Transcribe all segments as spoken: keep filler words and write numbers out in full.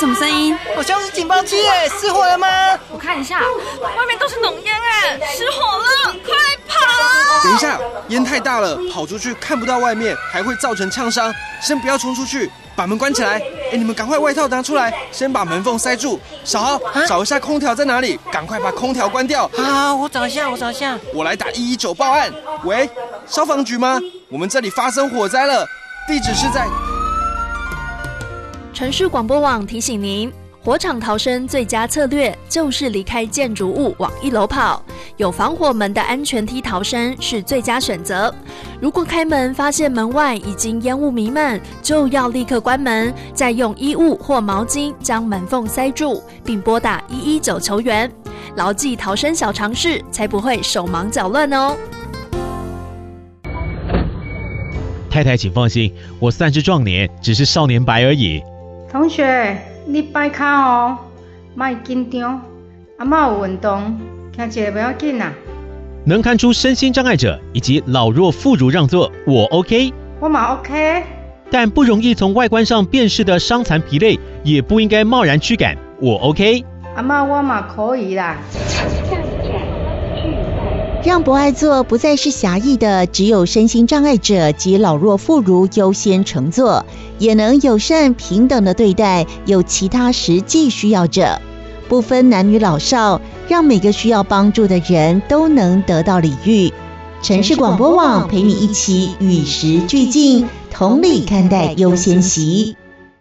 什么声音？ 好像是警报器耶！失火了吗？ 我看一下，外面都是浓烟哎，失火了，快跑！ 等一下，烟太大了，跑出去看不到外面，还会造成呛伤。先不要冲出去，把门关起来。哎，你们赶快外套拿出来，先把门缝塞住。小豪，找一下空调在哪里，赶快把空调关掉。 好，我找一下，我找一下。 我来打一一九报案。喂，消防局吗？我们这里发生火灾了，地址是在…… 城市广播网提醒您，火场逃生最佳策略就是离开建筑物往一楼跑，有防火门的安全梯逃生是最佳选择。如果开门发现门外已经烟雾弥漫，就要立刻关门，再用衣物或毛巾将门缝塞住，并拨打一一九求援。牢记逃生小常识，才不会手忙脚乱哦。 太太请放心，我算是壮年，只是少年白而已。 同学，你摆脚哦，莫紧张，阿嬷有运动，行一下不要紧啊。 能看出身心障碍者以及老弱妇孺让座，我 OK。 我嘛 OK。 但不容易从外观上辨识的伤残疲累，也不应该贸然驱赶，我 OK。 阿嬷，我嘛可以啦。 让博爱座不再是狭义的只有身心障碍者及老弱妇孺优先乘坐，也能友善平等的对待有其他实际需要者，不分男女老少，让每个需要帮助的人都能得到礼遇。城市广播网陪你一起与时俱进，同理看待优先席，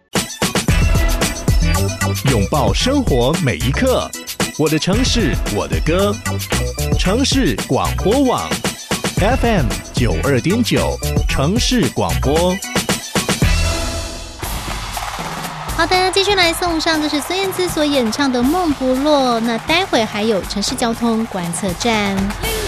拥抱生活每一刻。我的城市，我的歌。城市广播网 F M 九二点九，城市广播。 好的，继续来送上，这是孙燕姿所演唱的《梦不落》。那待会还有城市交通观测站。